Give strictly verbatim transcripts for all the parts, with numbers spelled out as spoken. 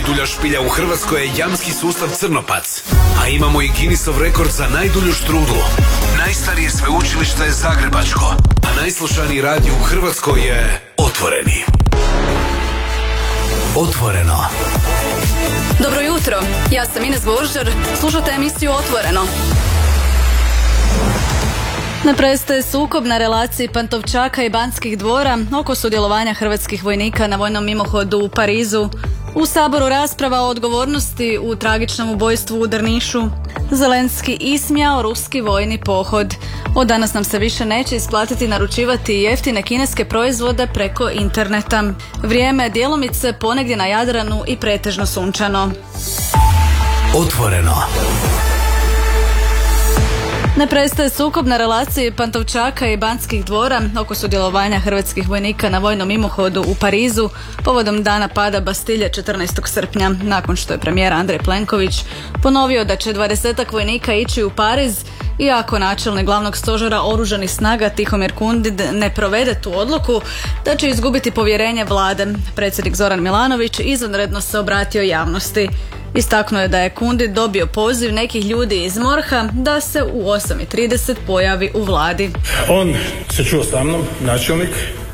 Najdulja špilja u Hrvatskoj je jamski sustav Crnopac. A imamo i Guinnessov rekord za najdulju štrudlu. Najstarije sveučilište je zagrebačko, a najslušaniji radio u Hrvatskoj je Otvoreni. Otvoreno. Dobro jutro, ja sam Ines Božar, slušate emisiju Otvoreno. Ne prestaje sukob na relaciji Pantovčaka i Banskih dvora oko sudjelovanja hrvatskih vojnika na vojnom mimohodu u Parizu. U Saboru rasprava o odgovornosti u tragičnom ubojstvu u Drnišu. Zelenski ismijao ruski vojni pohod. Od danas nam se više neće isplatiti naručivati jeftine kineske proizvode preko interneta. Vrijeme djelomice ponegdje na Jadranu i pretežno sunčano. Otvoreno. Ne prestaje sukob na relaciji Pantovčaka i Banskih dvora oko sudjelovanja hrvatskih vojnika na vojnom mimohodu u Parizu povodom dana pada Bastilje četrnaestog srpnja, nakon što je premijer Andrej Plenković ponovio da će dvadesetak vojnika ići u Pariz, iako načelnik glavnog stožera oružanih snaga Tihomir Kundid ne provede tu odluku, da će izgubiti povjerenje vlade. Predsjednik Zoran Milanović izvanredno se obratio javnosti. Istaknuo je da je Kundid dobio poziv nekih ljudi iz MORH-a da se u osam i trideset pojavi u vladi. On se čuo sa mnom, načelnik,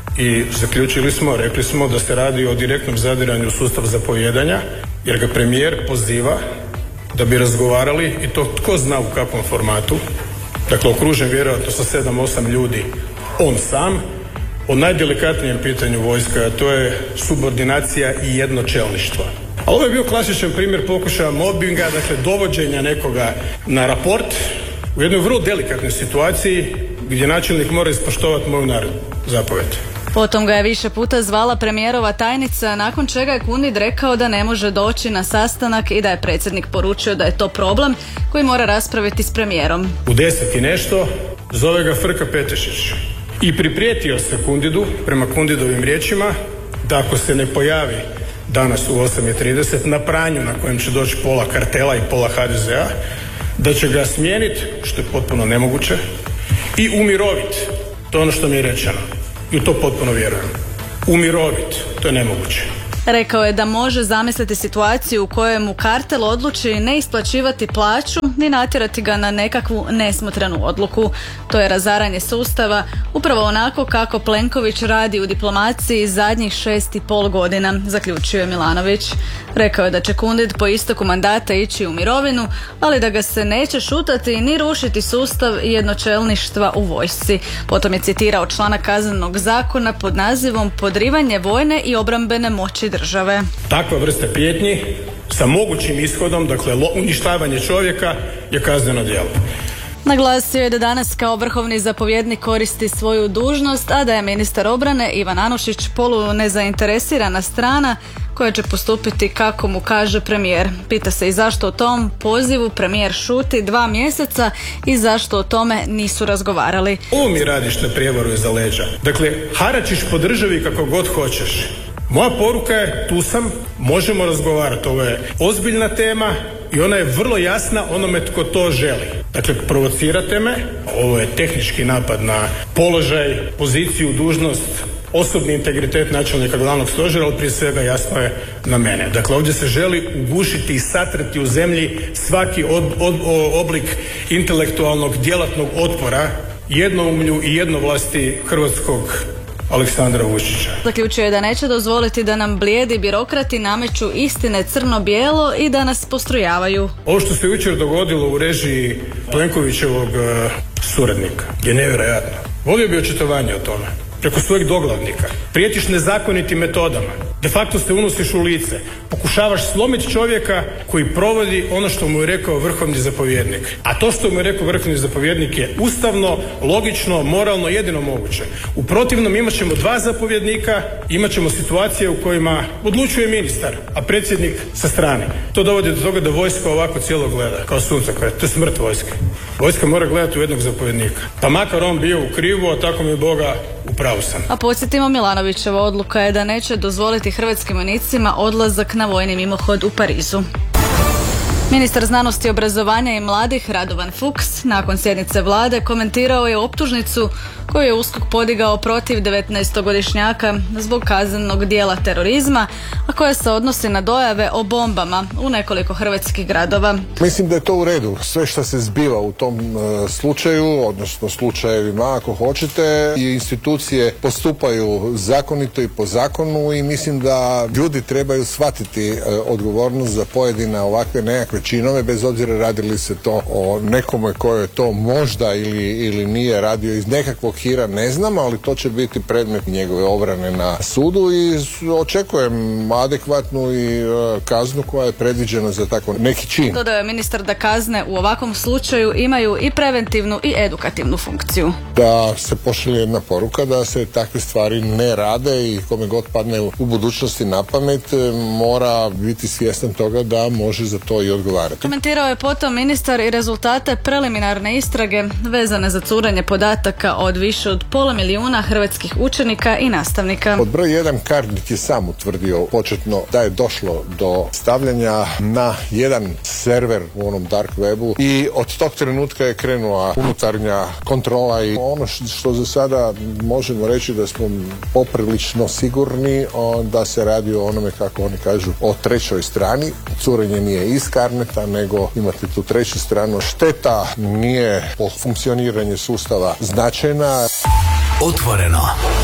i zaključili smo, rekli smo da se radi o direktnom zadiranju u sustav zapovijedanja, jer ga premijer poziva da bi razgovarali, i to tko zna u kakvom formatu, dakle okružen vjerojatno sa sedam osam ljudi, on sam, o najdelikatnijem pitanju vojska, a to je subordinacija i jednočelništvo. A ovo je bio klasičan primjer pokušaja mobinga, dakle dovođenja nekoga na raport u jednoj vrlo delikatnoj situaciji gdje načelnik mora ispoštovati moju naredbu, zapovjed. Potom ga je više puta zvala premijerova tajnica, nakon čega je Kundid rekao da ne može doći na sastanak i da je predsjednik poručio da je to problem koji mora raspraviti s premijerom. U deset i nešto zove ga Frka Petešić i priprijetio se Kundidu, prema Kundidovim riječima, da ako se ne pojavi danas u osam i trideset na pranju na kojem će doći pola kartela i pola ha de zea, da će ga smijeniti, što je potpuno nemoguće, i umiroviti. To je ono što mi je rečeno. I u to potpuno vjerujem. Umiroviti, to je nemoguće. Rekao je da može zamisliti situaciju u kojoj mu kartel odluči ne isplaćivati plaću ni natjerati ga na nekakvu nesmotrenu odluku. To je razaranje sustava, upravo onako kako Plenković radi u diplomaciji zadnjih šest i pol godina, zaključio je Milanović. Rekao je da će Kundid po isteku mandata ići u mirovinu, ali da ga se neće šutati ni rušiti sustav jednočelništva u vojsci. Potom je citirao članak Kaznenog zakona pod nazivom Podrivanje vojne i obrambene moći države. Takva vrsta prijetnji sa mogućim ishodom, dakle uništavanje čovjeka, je kazneno djelo. Naglasio je da danas kao vrhovni zapovjednik koristi svoju dužnost, a da je ministar obrane Ivan Anušić polu nezainteresirana strana koja će postupiti kako mu kaže premijer. Pita se i zašto o tom pozivu premijer šuti dva mjeseca i zašto o tome nisu razgovarali. Ovo mi radiš na prijevaru iza leđa. Dakle, haračiš po državi kako god hoćeš. Moja poruka je, tu sam, možemo razgovarati. Ovo je ozbiljna tema i ona je vrlo jasna onome tko to želi. Dakle, provocirate me, ovo je tehnički napad na položaj, poziciju, dužnost, osobni integritet načelnika glavnog stožera, ali prije svega jasno je na mene. Dakle, ovdje se želi ugušiti i satrati u zemlji svaki od, od, oblik intelektualnog djelatnog otpora jednoumlju i jednovlasti hrvatskog Aleksandra Vučića. Zaključio je da neće dozvoliti da nam blijedi birokrati nameću istine crno-bijelo i da nas postrojavaju. Ovo što se jučer dogodilo u režiji Plenkovićevog uh, suradnika je nevjerojatno. Volio bi očitovanje o tome. Preko svojeg doglavnika. Prijetiš nezakonitim metodama. De facto se unosiš u lice. Pokušavaš slomiti čovjeka koji provodi ono što mu je rekao vrhovni zapovjednik. A to što mu je rekao vrhovni zapovjednik je ustavno, logično, moralno, jedino moguće. U protivnom imat ćemo dva zapovjednika, imat ćemo situacije u kojima odlučuje ministar, a predsjednik sa strane. To dovodi do toga da vojska ovako cijelo gleda, kao sunce koje. To je smrt vojske. Vojska mora gledati u jednog zapovjednika. Pa makar on bio u krivu, a tako mi Boga u pravu sam. A podsjetimo, Milanovićeva odluka je da neće dozvoliti hrvatskim vojnicima odlazak na vojni mimohod u Parizu. Ministar znanosti, obrazovanja i mladih Radovan Fuchs nakon sjednice vlade komentirao je optužnicu koju je USKOK podigao protiv devetnaestogodišnjaka zbog kaznenog dijela terorizma, a koja se odnosi na dojave o bombama u nekoliko hrvatskih gradova. Mislim da je to u redu. Sve što se zbiva u tom e, slučaju, odnosno slučajevima ako hoćete, i institucije postupaju zakonito i po zakonu i mislim da ljudi trebaju shvatiti e, odgovornost za pojedine ovakve nekakve činove, bez obzira radili se to o nekome koje je to možda ili, ili nije radio iz nekakvog hira, ne znam, ali to će biti predmet njegove obrane na sudu i očekujem adekvatnu i uh, kaznu koja je predviđena za tako neki čin. Dodao je ministar da kazne u ovakvom slučaju imaju i preventivnu i edukativnu funkciju. Da se pošalje jedna poruka da se takve stvari ne rade i kome god padne u budućnosti na pamet mora biti svjestan toga da može za to i odgovarati. Komentirao je potom ministar i rezultate preliminarne istrage vezane za curenje podataka od više od pola milijuna hrvatskih učenika i nastavnika. Od broj jedan Carnet je sam utvrdio početno da je došlo do stavljanja na jedan server u onom dark webu i od tog trenutka je krenula unutarnja kontrola i ono što za sada možemo reći da smo poprilično sigurni da se radi o onome, kako oni kažu, o trećoj strani. Curenje nije iz Carneta, nego imate tu treću stranu. Šteta nije po funkcioniranju sustava značajna. Otvoreno.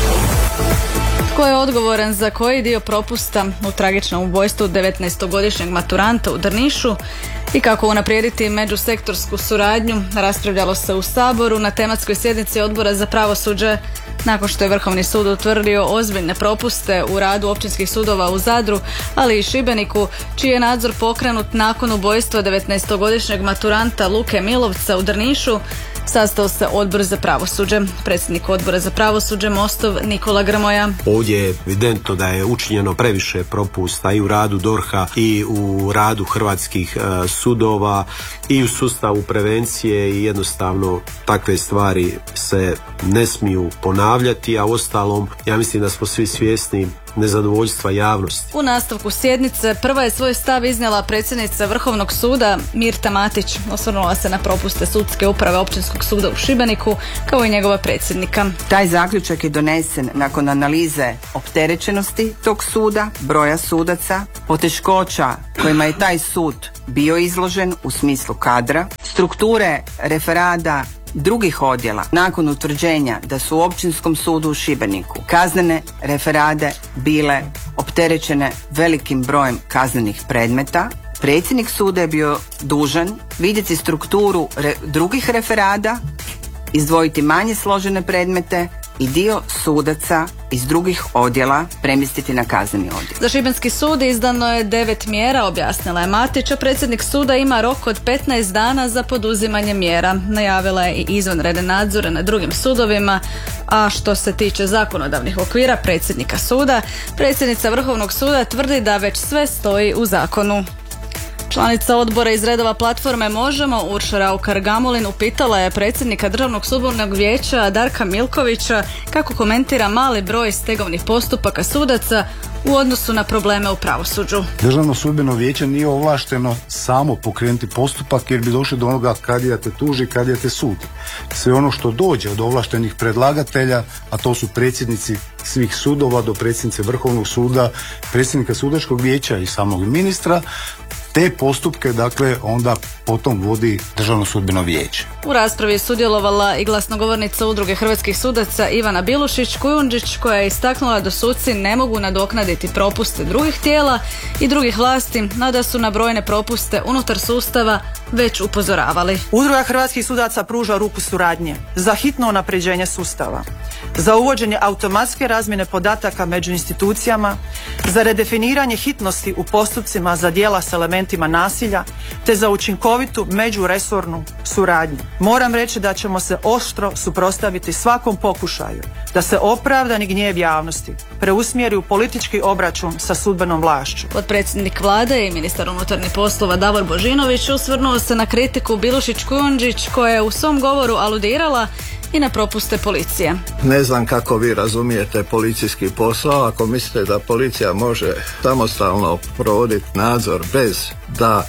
Tko je odgovoran za koji dio propusta u tragičnom ubojstvu devetnaestogodišnjeg maturanta u Drnišu i kako unaprijediti međusektorsku suradnju, raspravljalo se u Saboru na tematskoj sjednici Odbora za pravosuđe nakon što je Vrhovni sud utvrdio ozbiljne propuste u radu općinskih sudova u Zadru, ali i Šibeniku, čiji je nadzor pokrenut nakon ubojstva devetnaestogodišnjeg maturanta Luke Milovca u Drnišu. Sastao se Odbor za pravosuđe. Predsjednik Odbora za pravosuđe Mostov Nikola Grmoja. Ovdje je evidentno da je učinjeno previše propusta i u radu DORH-a i u radu hrvatskih e, sudova i u sustavu prevencije i jednostavno takve stvari se ne smiju ponavljati, a uostalom ja mislim da smo svi svjesni nezadovoljstva javnosti. U nastavku sjednice prva je svoj stav iznijela predsjednica Vrhovnog suda Mirta Matić. Osvrnula se na propuste sudske uprave Općinskog suda u Šibeniku kao i njegova predsjednika. Taj zaključak je donesen nakon analize opterećenosti tog suda, broja sudaca, poteškoća kojima je taj sud bio izložen u smislu kadra, strukture referada drugih odjela. Nakon utvrđenja da su u Općinskom sudu u Šibeniku kaznene referade bile opterećene velikim brojem kaznenih predmeta, predsjednik suda je bio dužan vidjeti strukturu re- drugih referada, izdvojiti manje složene predmete i dio sudaca iz drugih odjela premjestiti na kazneni odjel. Za Šibenski sud izdano je devet mjera, objasnila je Matić, a predsjednik suda ima rok od petnaest dana za poduzimanje mjera. Najavila je i izvanredne nadzore na drugim sudovima, a što se tiče zakonodavnih okvira predsjednika suda, predsjednica Vrhovnog suda tvrdi da već sve stoji u zakonu. Članica odbora iz redova platforme Možemo, Urša Raukar-Gamulin, upitala je predsjednika Državnog sudbenog vijeća Darka Milkovića kako komentira mali broj stegovnih postupaka sudaca u odnosu na probleme u pravosuđu. Državno sudbeno vijeće nije ovlašteno samo pokrenuti postupak jer bi došli do onoga kadija te tuži, kadija te sudi. Sve ono što dođe od ovlaštenih predlagatelja, a to su predsjednici svih sudova do predsjednice Vrhovnog suda, predsjednika sudačkog vijeća i samog ministra, te postupke, dakle, onda potom vodi Državno sudbeno vijeće. U raspravi je sudjelovala i glasnogovornica Udruge hrvatskih sudaca Ivana Bilušić-Kujundžić, koja je istaknula da suci ne mogu nadoknaditi propuste drugih tijela i drugih vlasti, no da su na brojne propuste unutar sustava već upozoravali. Udruga hrvatskih sudaca pruža ruku suradnje za hitno unapređenje sustava, za uvođenje automatske razmjene podataka među institucijama, za redefiniranje hitnosti u postupcima za djela s elementima nasilja, te za učinkovitu međuresornu suradnju. Moram reći da ćemo se oštro suprotstaviti svakom pokušaju da se opravdani gnjev javnosti preusmjeri u politički obračun sa sudbenom vlašću. Potpredsjednik vlade i ministar unutarnjih poslova Davor Božinović osvrnuo se na kritiku Bilušić-Kujundžić, koja je u svom govoru aludirala i na propuste policije. Ne znam kako vi razumijete policijski posao, ako mislite da policija može samostalno provoditi nadzor bez da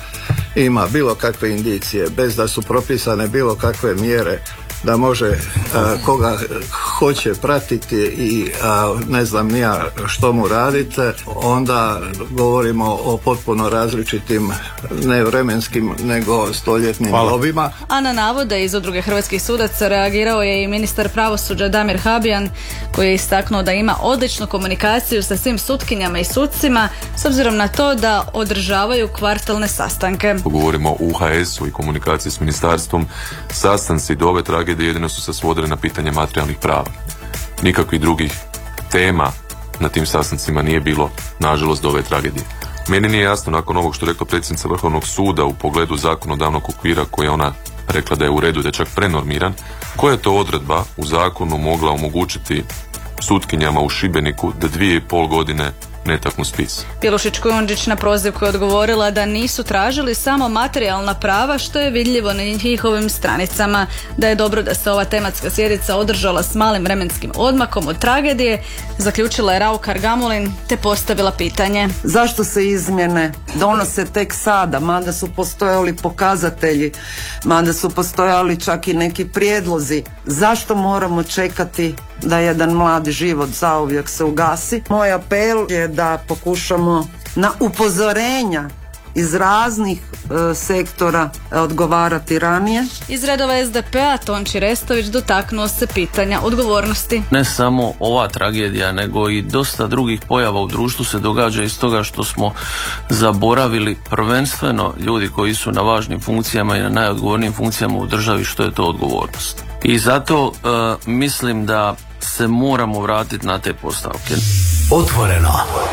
ima bilo kakve indicije, bez da su propisane bilo kakve mjere da može a, koga hoće pratiti i a, ne znam ni ja što mu radite, onda govorimo o potpuno različitim ne vremenskim nego stoljetnim dobima. A na navode iz Udruge hrvatskih sudaca reagirao je i ministar pravosuđa Damir Habijan, koji je istaknuo da ima odličnu komunikaciju sa svim sutkinjama i sucima s obzirom na to da održavaju kvartalne sastanke. Govorimo o U H S-u i komunikaciji s ministarstvom. Sastanci do ove tragedije jedino su se svodili na pitanje materijalnih prava. Nikakvih drugih tema na tim sastancima nije bilo, nažalost, do ove tragedije. Meni nije jasno, nakon ovog što je rekla predsjednica Vrhovnog suda u pogledu zakonodavnog okvira koji je ona rekla da je u redu, da je čak prenormiran, koja je to odredba u zakonu mogla omogućiti sutkinjama u Šibeniku da dvije i pol godine ne taknu spis. Pilušić Kujundžić na prozivku je odgovorila da nisu tražili samo materijalna prava, što je vidljivo na njihovim stranicama, da je dobro da se ova tematska sjednica održala s malim vremenskim odmakom od tragedije, zaključila je Raukar Gamulin te postavila pitanje. Zašto se izmjene donose tek sada, mada su postojali pokazatelji, mada su postojali čak i neki prijedlozi? Zašto moramo čekati da jedan mladi život zauvijek se ugasi? Moj apel je da pokušamo na upozorenja iz raznih e, sektora odgovarati ranije. Iz redova S D P-a Tonči Restović dotaknuo se pitanja odgovornosti. Ne samo ova tragedija, nego i dosta drugih pojava u društvu se događa iz toga što smo zaboravili prvenstveno ljudi koji su na važnim funkcijama i na najodgovornijim funkcijama u državi, što je to odgovornost. I zato e, mislim da se moramo vratiti na te postavke. Otvoreno.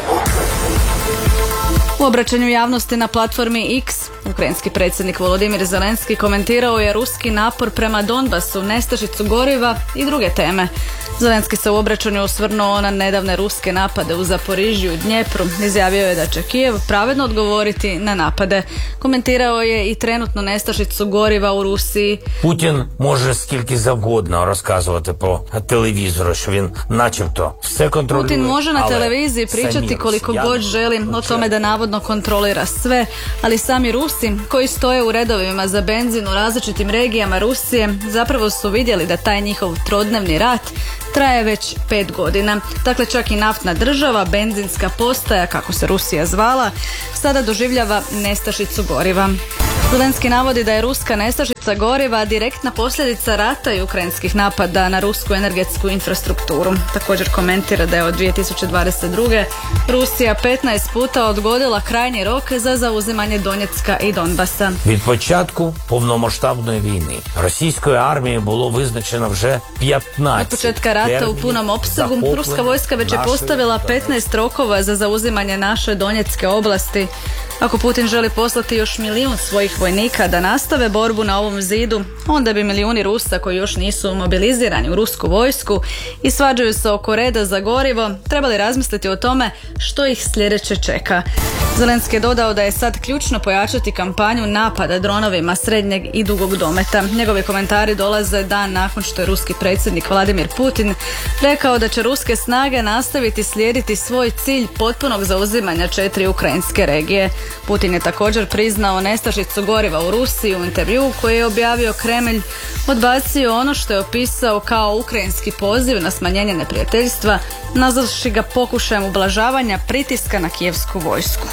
U obraćanju javnosti na platformi X, ukrajinski predsjednik Volodimir Zelenski komentirao je ruski napor prema Donbasu, nestašicu goriva i druge teme. Zelenski se u obraćanju osvrnuo na nedavne ruske napade u Zaporižju i Dnjepru. Izjavio je da će Kijev pravedno odgovoriti na napade. Komentirao je i trenutnu nestašicu goriva u Rusiji. Putin može skільки завгодно розказувати по телевізору, що він начебто все контролює. Putin može na televiziji pričati koliko god želi o tome da navodno kontrolira sve, ali sami Rusi koji stoje u redovima za benzin u različitim regijama Rusije zapravo su vidjeli da taj njihov trodnevni rat traje već pet godina. Dakle, čak i naftna država, benzinska postaja, kako se Rusija zvala, sada doživljava nestašicu goriva. Zelenski navodi da je ruska nestašica goriva direktna posljedica rata i ukrajinskih napada na rusku energetsku infrastrukturu. Također komentira da je od dvije tisuće dvadeset druge. Rusija petnaest puta odgodila krajnji rok za zauzimanje Donjecka i Donbasa. Від початку повномасштабної війни російської армії було визначено вже п'ятнадцять. Od početka rata u punom opsegu ruska vojska već je postavila petnaest rokova za zauzimanje naše Donjecke oblasti. Ako Putin želi poslati još milijun svojih vojnika da nastave borbu na ovom zidu, onda bi milijuni Rusa koji još nisu mobilizirani u rusku vojsku i svađaju se oko reda za gorivo, trebali razmisliti o tome što ih sljedeće čeka. Zelenski je dodao da je sad ključno pojačati kampanju napada dronovima srednjeg i dugog dometa. Njegovi komentari dolaze dan nakon što je ruski predsjednik Vladimir Putin rekao da će ruske snage nastaviti slijediti svoj cilj potpunog zauzimanja četiri ukrajinske regije. Putin je također priznao nestašicu goriva u Rusiji u intervjuu koji je objavio Kremlj, odbacio ono što je opisao kao ukrajinski poziv na smanjenje neprijateljstva, nazvavši ga pokušajem ublažavanja pritiska na kijevsku vojsku.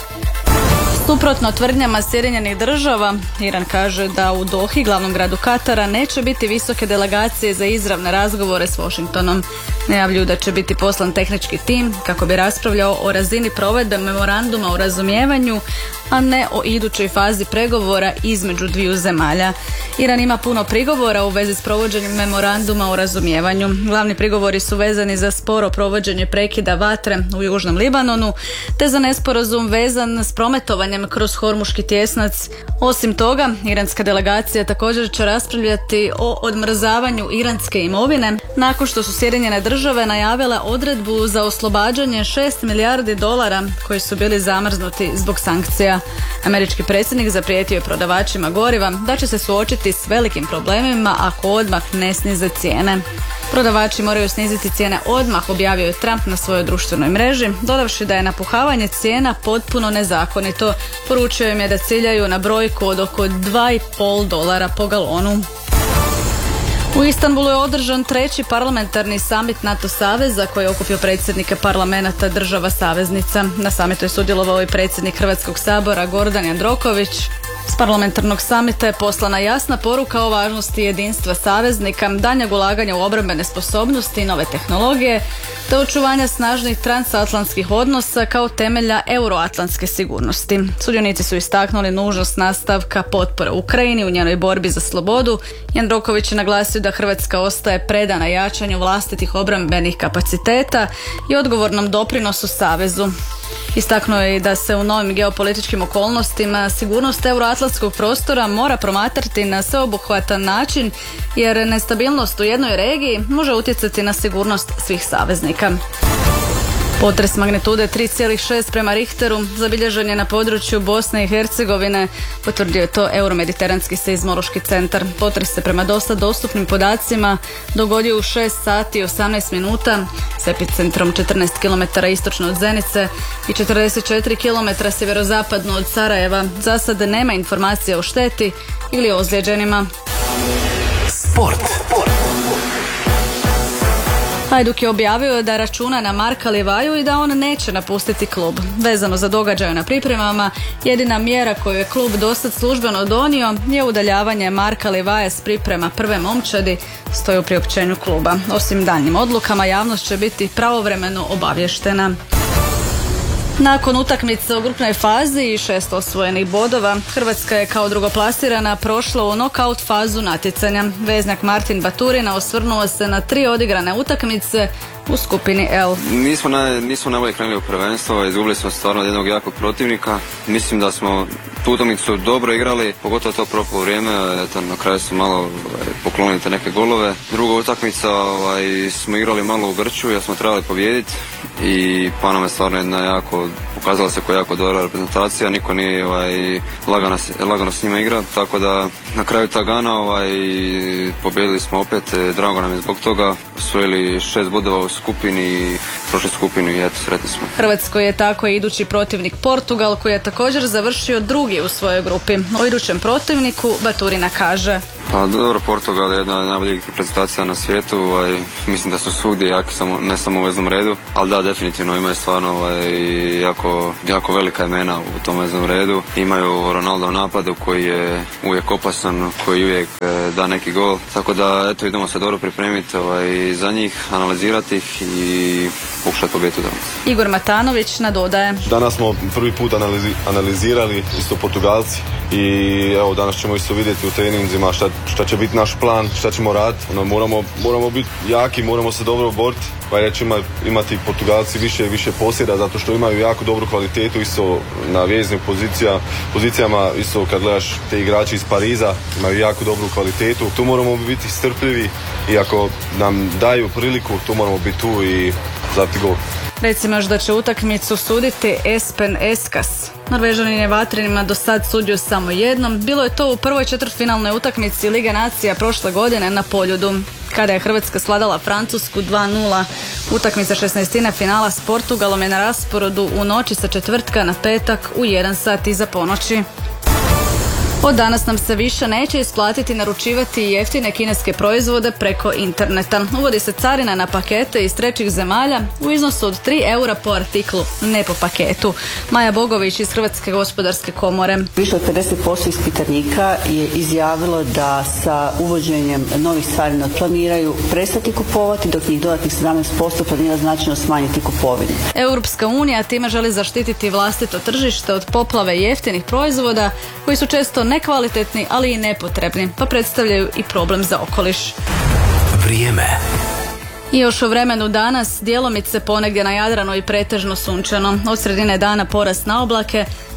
Suprotno tvrdnjama Sjedinjenih država, Iran kaže da u Dohi, glavnom gradu Katara, neće biti visoke delegacije za izravne razgovore s Washingtonom. Najavljuju da će biti poslan tehnički tim kako bi raspravljao o razini provedbe memoranduma o razumijevanju, a ne o idućoj fazi pregovora između dviju zemalja. Iran ima puno prigovora u vezi s provođenjem memoranduma o razumijevanju. Glavni prigovori su vezani za sporo provođenje prekida vatre u Južnom Libanonu, te za nesporazum vezan s prometovanjem kroz Hormuški tjesnac. Osim toga, iranska delegacija također će raspravljati o odmrzavanju iranske imovine, nakon što su Sjedinjene države najavile odredbu za oslobađanje šest milijardi dolara koji su bili zamrznuti zbog sankcija. Američki predsjednik zaprijetio je prodavačima goriva da će se suočiti s velikim problemima ako odmah ne snize cijene. Prodavači moraju sniziti cijene odmah, objavio je Trump na svojoj društvenoj mreži, dodavši da je napuhavanje cijena potpuno nezakonito. Poručio im je da ciljaju na brojku od oko dva i pol dolara po galonu. U Istanbulu je održan treći parlamentarni samit NATO saveza koji je okupio predsjednike parlamenata država saveznica. Na samitu je sudjelovao i predsjednik Hrvatskog sabora Gordan Jandroković. S parlamentarnog samita je poslana jasna poruka o važnosti jedinstva saveznika, daljnjeg ulaganja u obrambene sposobnosti i nove tehnologije, te očuvanja snažnih transatlantskih odnosa kao temelja euroatlantske sigurnosti. Sudionici su istaknuli nužnost nastavka potpore Ukrajini u njenoj borbi za slobodu. Jandroković je naglasio da Hrvatska ostaje predana jačanju vlastitih obrambenih kapaciteta i odgovornom doprinosu savezu. Istaknuo je i da se u novim geopolitičkim okolnostima sigurnost euroatlantskog prostora mora promatrati na sveobuhvatan način, jer nestabilnost u jednoj regiji može utjecati na sigurnost svih saveznika. Potres magnitude tri zarez šest prema Richteru zabilježen je na području Bosne i Hercegovine, potvrdio je to Euromediteranski seizmološki centar. Potres se prema dosta dostupnim podacima dogodio u šest sati i osamnaest minuta s epicentrom četrnaest kilometara istočno od Zenice i četrdeset četiri kilometra sjeverozapadno od Sarajeva. Za sad nema informacija o šteti ili ozlijeđenima. Sport. Hajduk je objavio da računa na Marka Livaju i da on neće napustiti klub. Vezano za događaje na pripremama, jedina mjera koju je klub dosad službeno donio je udaljavanje Marka Livaja s priprema prve momčadi, stoji u priopćenju kluba. Osim daljnjim odlukama, javnost će biti pravovremeno obavještena. Nakon utakmice u grupnoj fazi i šest osvojenih bodova, Hrvatska je kao drugoplasirana prošla u nokaut fazu natjecanja. Veznjak Martin Baturina osvrnuo se na tri odigrane utakmice u skupini L. Nismo, na, nismo najbolje krenuli u prvenstvo, izgubili smo stvarno od jednog jakog protivnika. Mislim da smo tu utakmicu dobro igrali, pogotovo to propalo vrijeme, eto, na kraju su malo poklonili te neke golove. Druga utakmica ovaj, smo igrali malo u grču jer smo trebali pobijediti i pa nam je stvarno jedna jako, pokazala se koja jako dobra reprezentacija, niko nije ovaj, lagano, lagano s njima igra, tako da na kraju Tagana ovaj, pobijedili smo opet, drago nam je zbog toga, osvojili šest bodova u skupini, prošli skupinu i eto, sretni smo. Hrvatskoj je tako idući protivnik Portugal, koji je također završio drugi u svojoj grupi. O idućem protivniku Baturina kaže: Pa dobro, Portugal je jedna od najboljih reprezentacija na svijetu, ovaj, mislim da su svugdje jaki, samo, ne samo u veznom redu, ali da, definitivno imaju stvarno ovaj, jako, jako velika imena u tom veznom redu. Imaju Ronaldo u napadu koji je uvijek opasan, koji uvijek e, da neki gol, tako da eto, idemo se dobro pripremiti ovaj, za njih, analizirati ih i pokušati pobjediti danas. Igor Matanović nadodaje: Danas smo prvi put analizi, analizirali isto Portugalci i evo danas ćemo isto vidjeti u treninzima šta, šta će biti naš plan, šta ćemo raditi. Ono, moramo, moramo biti jaki, moramo se dobro boriti, pa ja ću ima, imati Portugalci više više posjeda zato što imaju jako dobru kvalitetu isto na veznim pozicija, pozicijama, isto kad gledaš te igrači iz Pariza imaju jako dobru kvalitetu. Tu moramo biti strpljivi i ako nam daju priliku, tu moramo biti tu i zabiti gol. Recimo još da će utakmicu suditi Espen Eskas. Norvežanin je vatrenima do sad sudio samo jednom. Bilo je to u prvoj četvrtfinalnoj utakmici Lige nacija prošle godine na Poljudu, kada je Hrvatska svladala Francusku dva nula. Utakmica šesnaestine finala s Portugalom je na rasporedu u noći sa četvrtka na petak u jedan sat iza ponoći. Od danas nam se više neće isplatiti naručivati jeftine kineske proizvode preko interneta. Uvodi se carina na pakete iz trećih zemalja u iznosu od tri eura po artiklu, ne po paketu. Maja Bogović iz Hrvatske gospodarske komore. Više od pedeset posto ispitanika je izjavilo da sa uvođenjem novih carina planiraju prestati kupovati, dok njih dodatnih sedamnaest posto planira značajno smanjiti kupovinu. Europska unija time želi zaštititi vlastito tržište od poplave jeftinih proizvoda koji su često nekvalitetni, ali i nepotrebni, pa predstavljaju i problem za okoliš. Vrijeme. I još o vremenu danas, djelomice ponegdje na Jadranu i pretežno sunčano. Od sredine dana porast na oblake,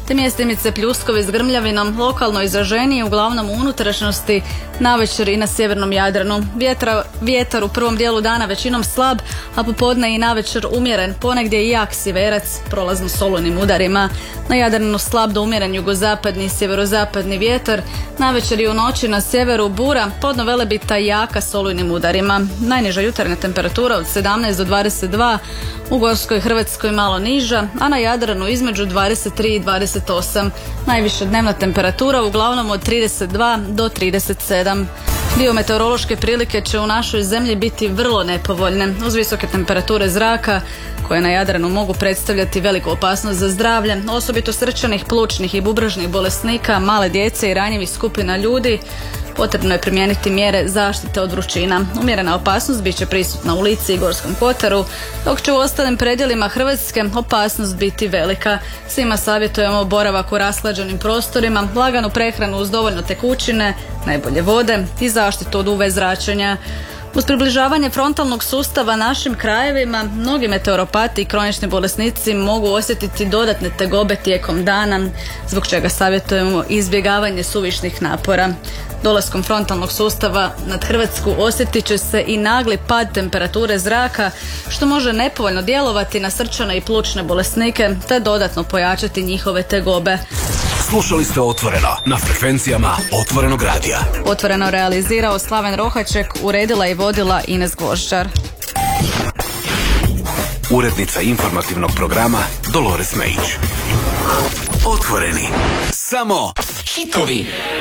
te mjestimice pljuskovi s grmljavinom, lokalno izraženiji, uglavnom u unutrašnjosti, navečer i na sjevernom Jadranu. Vjetra, vjetar u prvom dijelu dana većinom slab, a popodne i navečer umjeren, ponegdje i jak sjeverac, prolazno s olujnim udarima. Na Jadranu slab do umjeren jugozapadni i sjeverozapadni vjetar, navečer i u noći na sjeveru bura, podno velebita jaka s olujnim udarima. Najniža jutarnja temperatura od sedamnaest do dvadeset dva, u Gorskoj Hrvatskoj malo niža, a na Jadranu između dvadeset tri i dvadeset osam. Najviša dnevna temperatura uglavnom od trideset dva do trideset sedam. Biometeorološke prilike će u našoj zemlji biti vrlo nepovoljne, uz visoke temperature zraka koje na Jadranu mogu predstavljati veliku opasnost za zdravlje, osobito srčanih, plućnih i bubrežnih bolesnika, male djece i ranjivih skupina ljudi. Potrebno je primijeniti mjere zaštite od vrućina. Umjerena opasnost bit će prisutna u Lici i Gorskom Kotaru, dok će u ostalim predjelima Hrvatske opasnost biti velika. Svima savjetujemo boravak u rashlađenim prostorima, laganu prehranu uz dovoljno tekućine, najbolje vode i zaštitu od U V zračenja. Uz približavanje frontalnog sustava našim krajevima, mnogi meteoropati i kronični bolesnici mogu osjetiti dodatne tegobe tijekom dana, zbog čega savjetujemo izbjegavanje suvišnih napora. Dolaskom frontalnog sustava nad Hrvatsku osjetit će se i nagli pad temperature zraka, što može nepovoljno djelovati na srčane i plućne bolesnike, te dodatno pojačati njihove tegobe. Slušali ste Otvoreno na frekvencijama Otvorenog radija. Otvoreno realizirao Slaven Rohaček, uredila i vodila Ines Gvožđar. Urednica informativnog programa Dolores Mejić. Otvoreni. Samo hitovi.